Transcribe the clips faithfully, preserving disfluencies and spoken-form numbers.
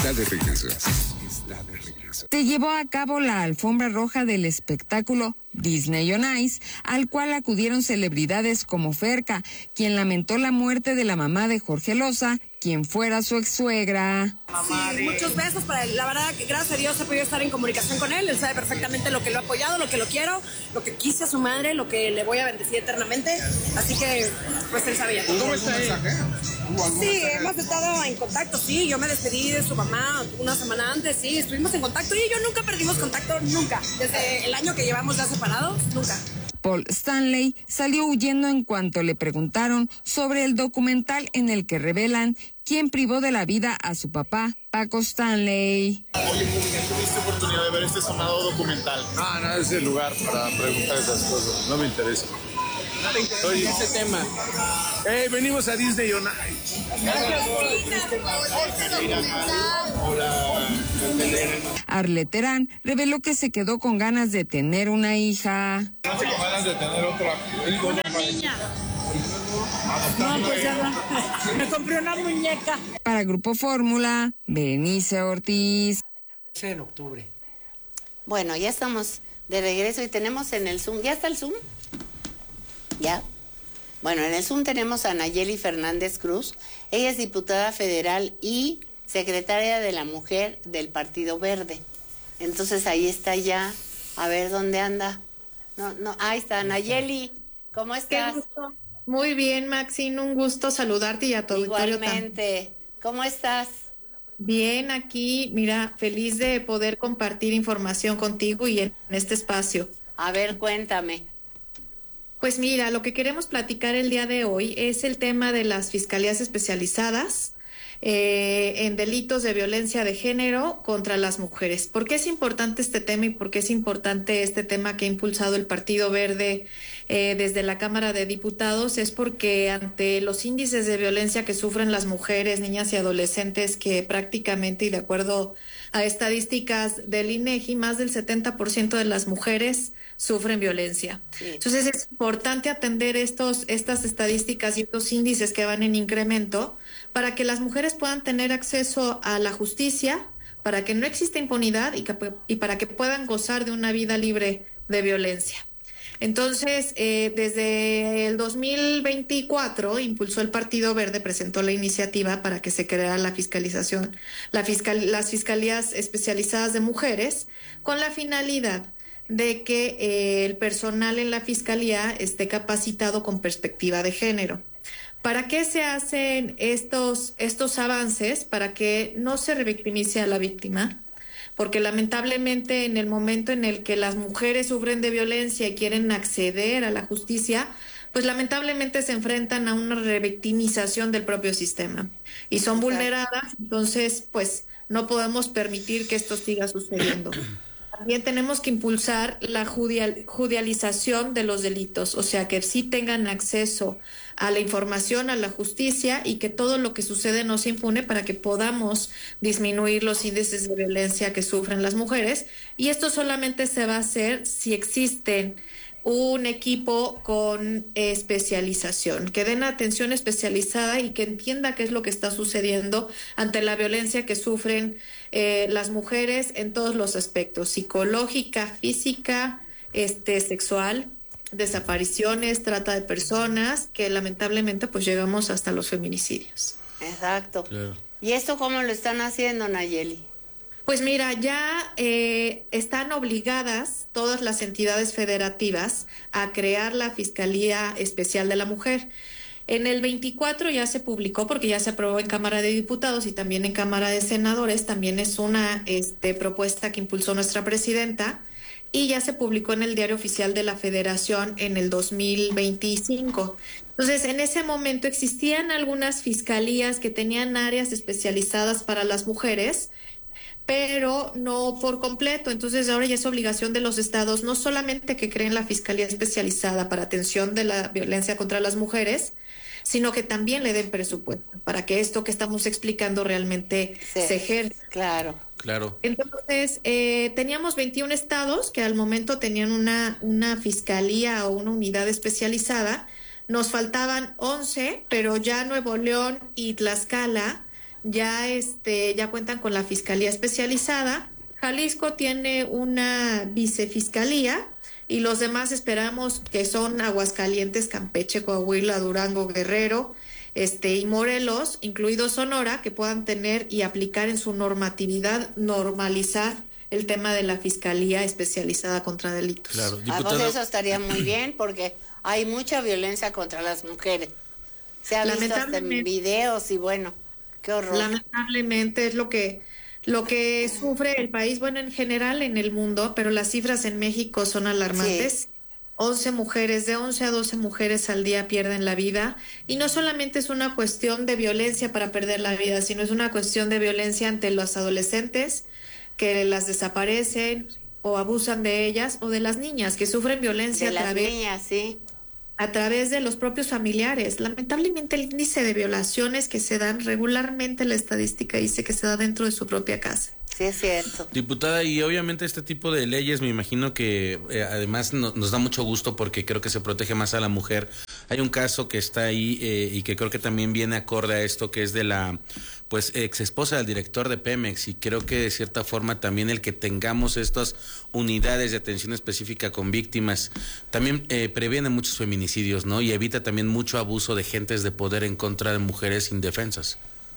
Está de regreso. Está de regreso. Se llevó a cabo la alfombra roja del espectáculo Disney on Ice, al cual acudieron celebridades como Ferca, quien lamentó la muerte de la mamá de Jorge Loza, quien fuera su ex suegra. Sí, muchos besos para él. La verdad, gracias a Dios he podido estar en comunicación con él. Él sabe perfectamente lo que lo he apoyado, lo que lo quiero, lo que quise a su madre, lo que le voy a bendecir eternamente. Así que, pues él sabía. ¿Cómo está él? Sí, hemos estado en contacto, sí. Yo me despedí de su mamá una semana antes, sí. Estuvimos en contacto y yo nunca perdimos contacto, nunca. Desde el año que llevamos ya separados, nunca. Paul Stanley salió huyendo en cuanto le preguntaron sobre el documental en el que revelan quién privó de la vida a su papá, Paco Stanley. Oye, ¿tuviste oportunidad de ver este sonado documental? Ah, no, es el lugar para preguntar esas cosas. No me interesa. ¿No te interesa Oye, ese tema? Hey, venimos a Disney on Ice. Arlet Terán reveló que se quedó con ganas de tener una hija. Con ganas de tener otra. Una niña. No, pues ya no. Me compré una muñeca. Para Grupo Fórmula, Berenice Ortiz. En octubre. Bueno, ya estamos de regreso y tenemos en el Zoom, ¿ya está el Zoom? ¿Ya? Bueno, en el Zoom tenemos a Nayeli Fernández Cruz. Ella es diputada federal y secretaria de la Mujer del Partido Verde. Entonces ahí está ya. A ver dónde anda. No, no, ahí está Nayeli. ¿Cómo estás? Qué gusto. Muy bien, Maxine, un gusto saludarte y a tu auditorio. Igualmente. ¿Cómo estás? Bien, aquí, mira, feliz de poder compartir información contigo y en este espacio. A ver, cuéntame. Pues mira, lo que queremos platicar el día de hoy es el tema de las fiscalías especializadas eh, en delitos de violencia de género contra las mujeres. ¿Por qué es importante este tema y por qué es importante este tema que ha impulsado el Partido Verde eh, desde la Cámara de Diputados? Es porque ante los índices de violencia que sufren las mujeres, niñas y adolescentes, que prácticamente, y de acuerdo a estadísticas del INEGI, más del setenta por ciento de las mujeres sufren violencia. Sí. Entonces es importante atender estos, estas estadísticas y estos índices que van en incremento para que las mujeres puedan tener acceso a la justicia, para que no exista impunidad y, que, y para que puedan gozar de una vida libre de violencia. Entonces, eh, desde el dos mil veinticuatro impulsó el Partido Verde, presentó la iniciativa para que se creara la fiscalización, la fiscal, las fiscalías especializadas de mujeres, con la finalidad de que eh, el personal en la fiscalía esté capacitado con perspectiva de género. ¿Para qué se hacen estos, estos avances? Para que no se revictimice a la víctima, porque lamentablemente en el momento en el que las mujeres sufren de violencia y quieren acceder a la justicia, pues lamentablemente se enfrentan a una revictimización del propio sistema y son Exacto. vulneradas, entonces pues no podemos permitir que esto siga sucediendo. También tenemos que impulsar la judial, judicialización de los delitos, o sea, que sí tengan acceso a la información, a la justicia y que todo lo que sucede no se impune para que podamos disminuir los índices de violencia que sufren las mujeres. Y esto solamente se va a hacer si existen un equipo con especialización, que den atención especializada y que entienda qué es lo que está sucediendo ante la violencia que sufren eh, las mujeres en todos los aspectos, psicológica, física, este, sexual, desapariciones, trata de personas, que lamentablemente pues llegamos hasta los feminicidios. Exacto. Claro. ¿Y esto cómo lo están haciendo, Nayeli? Pues mira, ya eh, están obligadas todas las entidades federativas a crear la Fiscalía Especial de la Mujer. En el veinticuatro ya se publicó, porque ya se aprobó en Cámara de Diputados y también en Cámara de Senadores. También es una este, propuesta que impulsó nuestra presidenta y ya se publicó en el Diario Oficial de la Federación en el dos mil veinticinco. Entonces, en ese momento existían algunas fiscalías que tenían áreas especializadas para las mujeres, pero no por completo. Entonces ahora ya es obligación de los estados no solamente que creen la Fiscalía Especializada para atención de la violencia contra las mujeres, sino que también le den presupuesto para que esto que estamos explicando realmente sí, se ejerza. Claro. Claro. Entonces, eh, teníamos veintiún estados que al momento tenían una, una fiscalía o una unidad especializada. Nos faltaban once, pero ya Nuevo León y Tlaxcala ya este ya cuentan con la Fiscalía Especializada. Jalisco tiene una vicefiscalía y los demás esperamos que son Aguascalientes, Campeche, Coahuila, Durango, Guerrero, este y Morelos, incluido Sonora, que puedan tener y aplicar en su normatividad, normalizar el tema de la Fiscalía Especializada contra Delitos. Claro, Ah, diputada. pues eso estaría muy bien porque hay mucha violencia contra las mujeres. Se ha visto hasta en videos y bueno, qué horror. Lamentablemente es lo que lo que sufre el país, bueno, en general en el mundo, pero las cifras en México son alarmantes. Sí. once mujeres, de once a doce mujeres al día pierden la vida, y no solamente es una cuestión de violencia para perder la vida, sino es una cuestión de violencia ante los adolescentes que las desaparecen o abusan de ellas, o de las niñas que sufren violencia De a las través niñas, sí. a través de los propios familiares. Lamentablemente el índice de violaciones que se dan regularmente, la estadística dice que se da dentro de su propia casa. Sí, es cierto. Diputada, y obviamente este tipo de leyes me imagino que eh, además no, nos da mucho gusto porque creo que se protege más a la mujer. Hay un caso que está ahí eh, y que creo que también viene acorde a esto, que es de la pues ex esposa del director de Pemex, y creo que de cierta forma también el que tengamos estas unidades de atención específica con víctimas también eh, previene muchos feminicidios, ¿no? Y evita también mucho abuso de gentes de poder en contra de mujeres indefensas.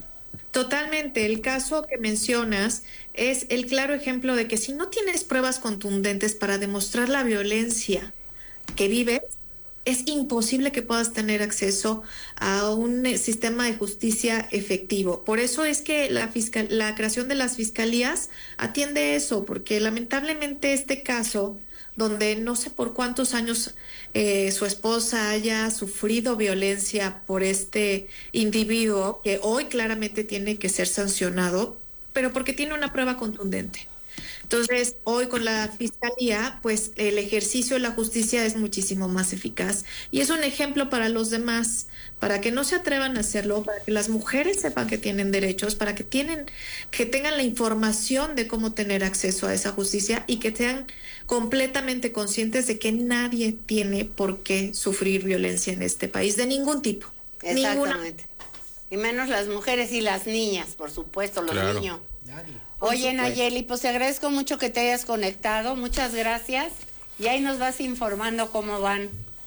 Totalmente, el caso que mencionas es el claro ejemplo de que si no tienes pruebas contundentes para demostrar la violencia que vives, es imposible que puedas tener acceso a un eh, sistema de justicia efectivo. Por eso es que la fiscal, la creación de las fiscalías atiende eso, porque lamentablemente este caso, donde no sé por cuántos años eh, su esposa haya sufrido violencia por este individuo, que hoy claramente tiene que ser sancionado, pero porque tiene una prueba contundente. Entonces, hoy con la Fiscalía, pues el ejercicio de la justicia es muchísimo más eficaz y es un ejemplo para los demás, para que no se atrevan a hacerlo, para que las mujeres sepan que tienen derechos, para que tienen, que tengan la información de cómo tener acceso a esa justicia y que sean completamente conscientes de que nadie tiene por qué sufrir violencia en este país, de ningún tipo. Exactamente. Ninguna. Y menos las mujeres y las niñas, por supuesto, los Claro. niños. Oye, Nayeli, pues te agradezco mucho que te hayas conectado, muchas gracias, y ahí nos vas informando cómo van.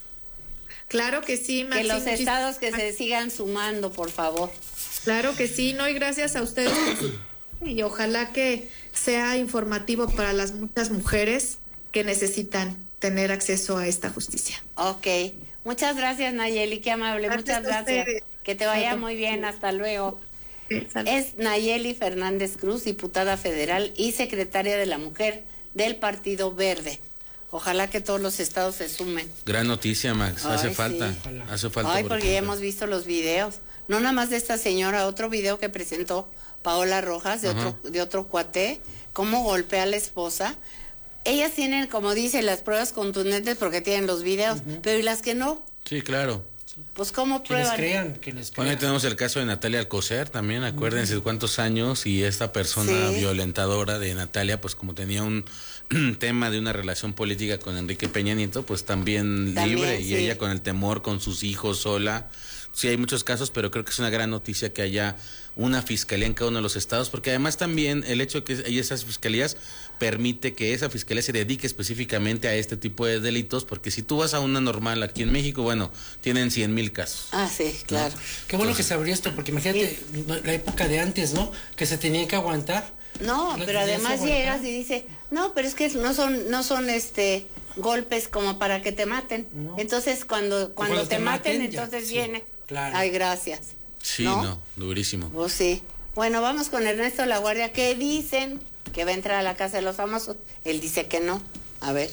Claro que sí, Maxi, Que los muchísimas estados que se gracias. sigan sumando, por favor. Claro que sí, no, y gracias a ustedes por su- y ojalá que sea informativo para las muchas mujeres que necesitan tener acceso a esta justicia. Ok, muchas gracias, Nayeli, qué amable, Gracias muchas a gracias. ustedes. Que te vaya Hasta muy bien, luego. hasta luego. Sí, salud. Es Nayeli Fernández Cruz, diputada federal y secretaria de la Mujer del Partido Verde. Ojalá que todos los estados se sumen. Gran noticia, Max. Ay, Hace sí. falta. Hace falta. Ay, porque ya urgente. hemos visto los videos. No nada más de esta señora, otro video que presentó Paola Rojas, de Ajá. otro, de otro cuate, cómo golpea a la esposa. Ellas tienen, como dice, las pruebas contundentes porque tienen los videos, pero ¿y las que no? Sí, claro. Pues ¿cómo Que les prueban? crean, que les Bueno, ahí crean. tenemos el caso de Natalia Alcocer también, acuérdense de cuántos años, y esta persona Sí. violentadora de Natalia, pues como tenía un tema de una relación política con Enrique Peña Nieto, pues también, También, libre, sí. y ella con el temor, con sus hijos, sola. Sí, hay muchos casos, pero creo que es una gran noticia que haya una fiscalía en cada uno de los estados, porque además también el hecho de que haya esas fiscalías permite que esa fiscalía se dedique específicamente a este tipo de delitos, porque si tú vas a una normal aquí en México, bueno, tienen cien mil casos. Ah, sí, claro. Qué bueno que se abrió esto, porque imagínate la época de antes, ¿no? Que se tenía que aguantar. No, No pero tenías además que aguantar. llegas y dice, no, pero es que no son, no son este golpes como para que te maten. No. Entonces cuando, cuando, cuando te, te maten, maten, ya, entonces sí, viene. claro. Ay, gracias. Sí, ¿No? no, durísimo. Pues sí. Bueno, vamos con Ernesto La Guardia. ¿Qué dicen? Que va a entrar a la casa de los famosos. Él dice que no. A ver.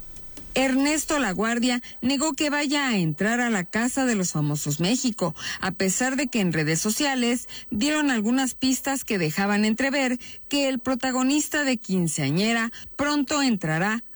Ernesto La Guardia negó que vaya a entrar a la Casa de los Famosos México, a pesar de que en redes sociales dieron algunas pistas que dejaban entrever que el protagonista de Quinceañera pronto entrará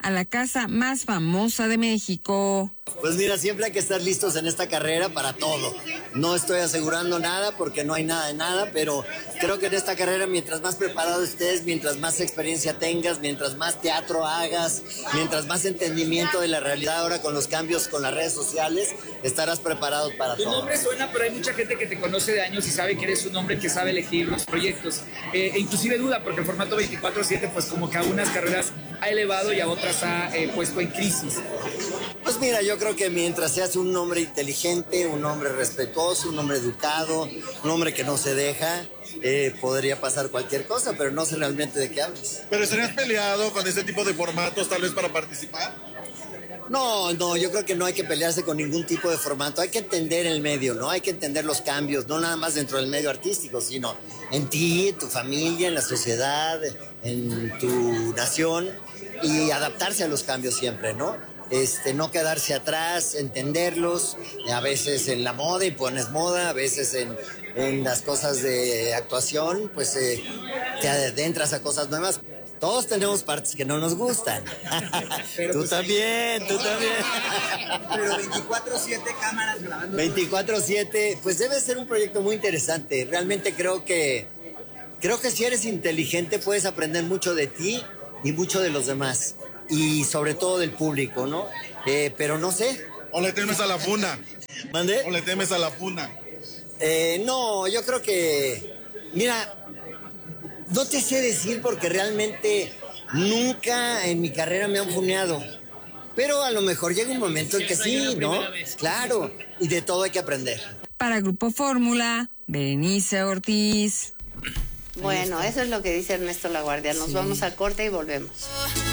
a la casa más famosa de México. Pues mira, siempre hay que estar listos en esta carrera para todo. No estoy asegurando nada porque no hay nada de nada, pero creo que en esta carrera mientras más preparado estés, mientras más experiencia tengas, mientras más teatro hagas, mientras más entendimiento de la realidad ahora con los cambios con las redes sociales, estarás preparado para todo. Tu nombre suena, pero hay mucha gente que te conoce de años y sabe que eres un hombre que sabe elegir los proyectos. Eh, e inclusive duda, porque el formato veinticuatro siete pues como que a unas carreras ha elevado y a otras ha eh, puesto en crisis. Pues mira, yo creo que mientras seas un hombre inteligente, un hombre respetuoso, un hombre educado, un hombre que no se deja, eh, podría pasar cualquier cosa, pero no sé realmente de qué hablas. ¿Pero estarías peleado con este tipo de formatos tal vez para participar? No, no, yo creo que no hay que pelearse con ningún tipo de formato, hay que entender el medio, ¿no? Hay que entender los cambios, no nada más dentro del medio artístico, sino en ti, en tu familia, en la sociedad, en tu nación, y adaptarse a los cambios siempre, ¿no? Este, no quedarse atrás, entenderlos, a veces en la moda y pones moda, a veces en, en las cosas de actuación, pues eh, te adentras a cosas nuevas. Todos tenemos partes que no nos gustan. Tú pues, también, tú también. Pero veinticuatro siete cámaras grabando. veinticuatro siete, pues debe ser un proyecto muy interesante. Realmente creo que, creo que si eres inteligente puedes aprender mucho de ti y mucho de los demás. Y sobre todo del público, ¿no? Eh, pero no sé. ¿O le temes a la funa? ¿Mande? ¿O le temes a la funa? Eh, no, yo creo que... Mira, no te sé decir porque realmente nunca en mi carrera me han funeado. Pero a lo mejor llega un momento en que sí, ¿no? Claro, y de todo hay que aprender. Para Grupo Fórmula, Berenice Ortiz. Bueno, eso es lo que dice Ernesto Laguardia. Nos sí. vamos al corte y volvemos.